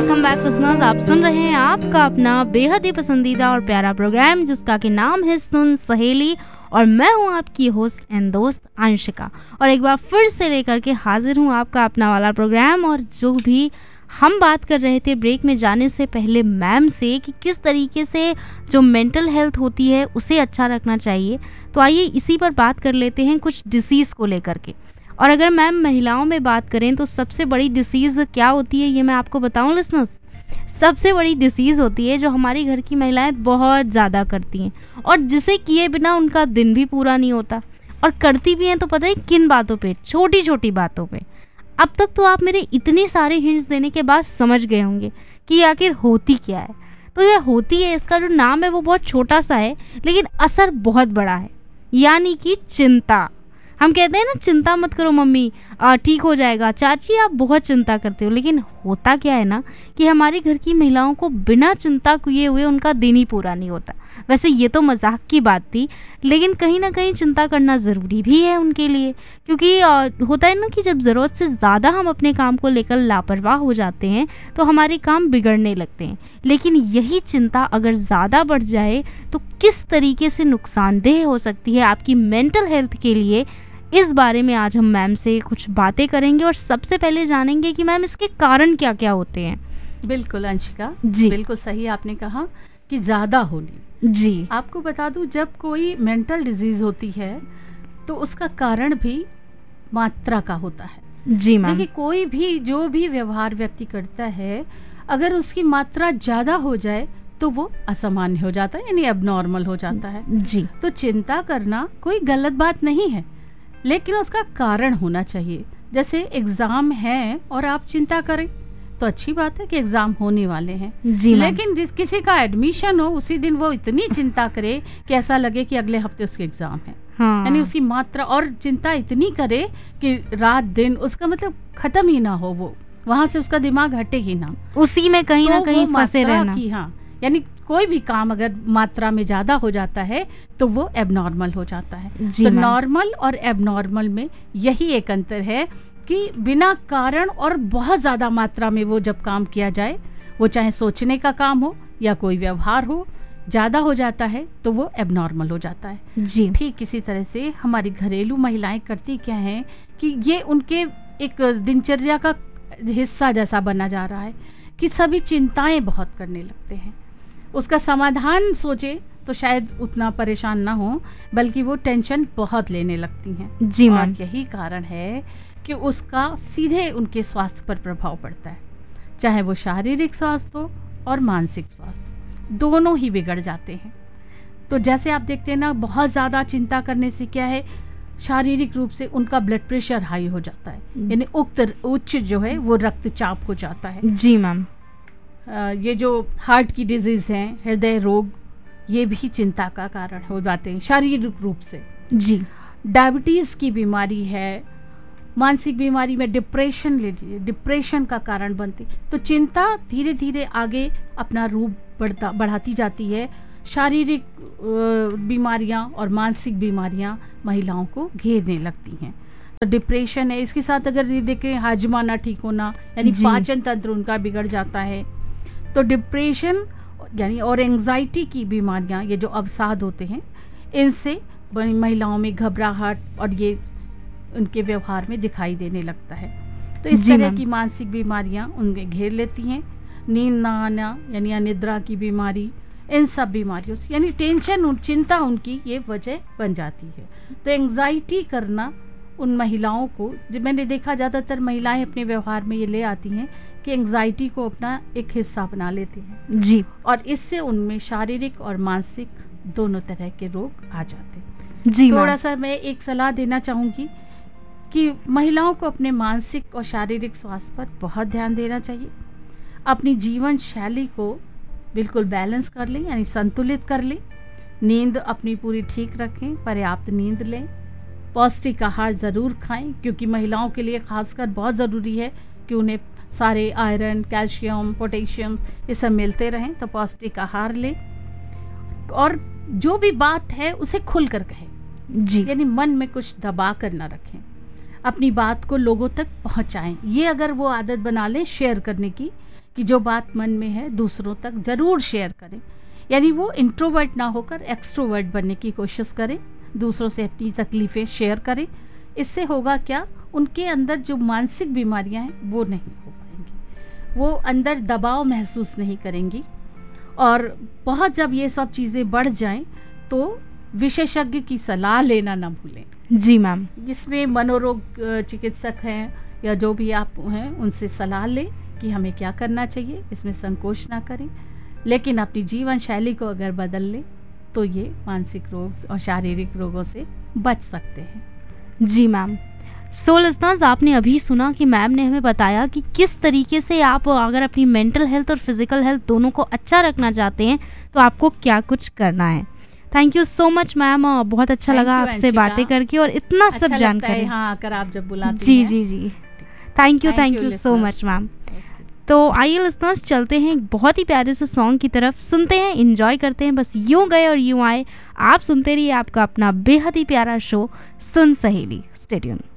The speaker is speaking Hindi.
Welcome back listeners. आप सुन रहे हैं आपका अपना बेहद ही पसंदीदा और प्यारा प्रोग्राम जिसका कि नाम है सुन सहेली, और मैं हूं आपकी होस्ट एंड दोस्त अंशिका। और एक बार फिर से लेकर के हाजिर हूं आपका अपना वाला प्रोग्राम। और जो भी हम बात कर रहे थे ब्रेक में जाने से पहले मैम से कि किस तरीके से जो मेंटल हेल्थ होती है उसे अच्छा रखना चाहिए, तो आइए इसी पर बात कर लेते हैं कुछ डिसीज़ को लेकर के। और अगर मैम महिलाओं में बात करें तो सबसे बड़ी डिसीज़ क्या होती है ये मैं आपको बताऊं लिसनर्स। सबसे बड़ी डिसीज़ होती है जो हमारी घर की महिलाएं बहुत ज़्यादा करती हैं और जिसे किए बिना उनका दिन भी पूरा नहीं होता। और करती भी हैं तो पता है किन बातों पे, छोटी छोटी बातों पे। अब तक तो आप मेरे इतनी सारे हिंट्स देने के बाद समझ गए होंगे कि आखिर होती क्या है। तो यह होती है, इसका जो नाम है वो बहुत छोटा सा है लेकिन असर बहुत बड़ा है, यानी कि चिंता। हम कहते हैं ना, चिंता मत करो मम्मी, ठीक हो जाएगा। चाची आप बहुत चिंता करते हो, लेकिन होता क्या है ना कि हमारी घर की महिलाओं को बिना चिंता किए हुए उनका दिन ही पूरा नहीं होता। वैसे ये तो मजाक की बात थी, लेकिन कहीं ना कहीं चिंता करना ज़रूरी भी है उनके लिए, क्योंकि होता है ना कि जब ज़रूरत से ज़्यादा हम अपने काम को लेकर लापरवाह हो जाते हैं तो हमारे काम बिगड़ने लगते हैं। लेकिन यही चिंता अगर ज़्यादा बढ़ जाए तो किस तरीके से नुकसानदेह हो सकती है आपकी मेंटल हेल्थ के लिए, इस बारे में आज हम मैम से कुछ बातें करेंगे। और सबसे पहले जानेंगे कि मैम इसके कारण क्या क्या होते हैं। बिल्कुल अंशिका जी, बिल्कुल सही आपने कहा कि ज़्यादा होली। जी, आपको बता दूं, जब कोई मेंटल डिजीज़ होती है तो उसका कारण भी मात्रा का होता है। जी मैम। देखिए, कोई भी जो भी व्यवहार व्यक्ति करता है, अगर उसकी मात्रा ज़्यादा हो जाए तो वो असामान्य हो जाता है, यानी एबनॉर्मल हो जाता है। जी, तो चिंता करना कोई गलत बात नहीं है, लेकिन उसका कारण होना चाहिए। जैसे एग्ज़ाम है और आप चिंता करें तो अच्छी बात है कि एग्ज़ाम होने वाले हैं, जी मैम। लेकिन जिस किसी का एडमिशन हो उसी दिन वो इतनी चिंता करे कि ऐसा लगे कि अगले हफ्ते उसके एग्ज़ाम है। हाँ, यानी उसकी मात्रा और चिंता इतनी करे कि रात दिन उसका मतलब ख़त्म ही ना हो, वो वहाँ से उसका दिमाग हटे ही ना, उसी में कहीं ना तो कहीं वो फंसे मात्रा रहना। की, हाँ, यानी कोई भी काम अगर मात्रा में ज़्यादा हो जाता है तो वो एबनॉर्मल हो जाता है। जी तो मैम। नॉर्मल और एबनॉर्मल में यही एक अंतर है कि बिना कारण और बहुत ज़्यादा मात्रा में वो जब काम किया जाए, वो चाहे सोचने का काम हो या कोई व्यवहार हो, ज़्यादा हो जाता है तो वो एबनॉर्मल हो जाता है। जी, ठीक इसी तरह से हमारी घरेलू महिलाएं करती क्या हैं कि ये उनके एक दिनचर्या का हिस्सा जैसा बना जा रहा है कि सभी चिंताएं बहुत करने लगते हैं। उसका समाधान सोचे तो शायद उतना परेशान ना हो, बल्कि वो टेंशन बहुत लेने लगती हैं। जी और मैम। यही कारण है कि उसका सीधे उनके स्वास्थ्य पर प्रभाव पड़ता है, चाहे वो शारीरिक स्वास्थ्य हो और मानसिक स्वास्थ्य, दोनों ही बिगड़ जाते हैं। तो जैसे आप देखते हैं ना, बहुत ज़्यादा चिंता करने से क्या है, शारीरिक रूप से उनका ब्लड प्रेशर हाई हो जाता है, यानी उच्च जो है वो रक्तचाप हो जाता है। जी मैम। ये जो हार्ट की डिजीज़ हैं, हृदय रोग, ये भी चिंता का कारण हो जाते हैं शारीरिक रूप से। जी, डायबिटीज़ की बीमारी है, मानसिक बीमारी में डिप्रेशन ले लीजिए, डिप्रेशन का कारण बनती। तो चिंता धीरे धीरे आगे अपना रूप बढ़ाती जाती है। शारीरिक बीमारियां और मानसिक बीमारियां महिलाओं को घेरने लगती हैं। तो डिप्रेशन है, इसके साथ अगर ये देखें हाजमा ना ठीक होना, यानी जी। पाचन तंत्र उनका बिगड़ जाता है। तो डिप्रेशन यानी और एंजाइटी की बीमारियां, ये जो अवसाद होते हैं, इनसे महिलाओं में घबराहट और ये उनके व्यवहार में दिखाई देने लगता है। तो इस जी तरह मैम। की मानसिक बीमारियां उनके घेर लेती हैं। नींद ना आना यानी अनिद्रा की बीमारी, इन सब बीमारियों से, यानी टेंशन, चिंता उनकी ये वजह बन जाती है। तो एंजाइटी करना उन महिलाओं को, जब मैंने देखा ज़्यादातर महिलाएं अपने व्यवहार में ये ले आती हैं कि एंजाइटी को अपना एक हिस्सा बना लेती हैं, जी, और इससे उनमें शारीरिक और मानसिक दोनों तरह के रोग आ जाते हैं। जी थोड़ा मैम। सा मैं एक सलाह देना चाहूँगी कि महिलाओं को अपने मानसिक और शारीरिक स्वास्थ्य पर बहुत ध्यान देना चाहिए। अपनी जीवन शैली को बिल्कुल बैलेंस कर लें, यानी संतुलित कर लें। नींद अपनी पूरी ठीक रखें, पर्याप्त नींद लें। पौष्टिक आहार ज़रूर खाएं, क्योंकि महिलाओं के लिए खासकर बहुत ज़रूरी है कि उन्हें सारे आयरन, कैल्शियम, पोटेशियम ये सब मिलते रहें। तो पौष्टिक आहार लें और जो भी बात है उसे खुल कर कहें, जी, यानी मन में कुछ दबा कर ना रखें। अपनी बात को लोगों तक पहुंचाएं। ये अगर वो आदत बना लें शेयर करने की, कि जो बात मन में है दूसरों तक ज़रूर शेयर करें। यानी वो इंट्रोवर्ट ना होकर एक्सट्रोवर्ट बनने की कोशिश करें, दूसरों से अपनी तकलीफ़ें शेयर करें। इससे होगा क्या, उनके अंदर जो मानसिक बीमारियां हैं वो नहीं हो पाएंगी, वो अंदर दबाव महसूस नहीं करेंगी। और बहुत जब ये सब चीज़ें बढ़ जाएं तो विशेषज्ञ की सलाह लेना ना भूलें। जी मैम। इसमें मनोरोग चिकित्सक हैं या जो भी आप हैं उनसे सलाह लें कि हमें क्या करना चाहिए, इसमें संकोच ना करें। लेकिन अपनी जीवन शैली को अगर बदल लें तो ये मानसिक रोग और शारीरिक रोगों से बच सकते हैं। जी मैम। सो लिसनर्स, आपने अभी सुना कि मैम ने हमें बताया कि किस तरीके से आप अगर अपनी मेंटल हेल्थ और फिजिकल हेल्थ दोनों को अच्छा रखना चाहते हैं तो आपको क्या कुछ करना है। Thank you so much ma'am, बहुत अच्छा लगा आपसे बातें करके और इतना सब जानकारी। हाँ, आकर आप जब बुलाते जी हैं। जी जी, thank you so much ma'am. तो आइए लिसनर्स, चलते हैं एक बहुत ही प्यारे से सॉन्ग की तरफ, सुनते हैं, एंजॉय करते हैं। बस यूं गए और यूं आए। आप सुनते रहिए आपका अपना बेहद ही प्यारा शो सुन सहेली। Stay tune.